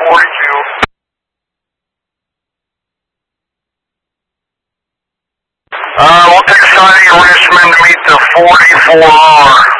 42. We'll take Sunny Richmond to meet the 44R.